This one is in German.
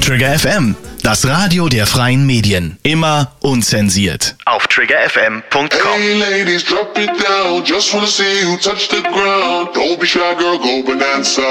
Trigger FM, das Radio der freien Medien. Immer unzensiert. Auf triggerfm.com. Hey ladies, drop it down. Just wanna see who touch the ground. Don't be shy, girl, go bonanza.